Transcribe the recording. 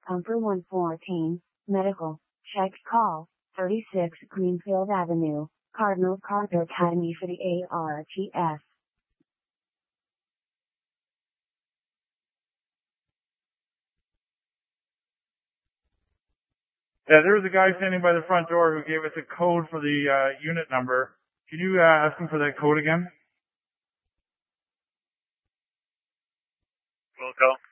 Comfort 114, Medical, check call, 36 Greenfield Avenue, Cardinal Carter Academy for the ARTS. Yeah, there was a guy standing by the front door who gave us a code for the unit number. Can you ask him for that code again? Wilco.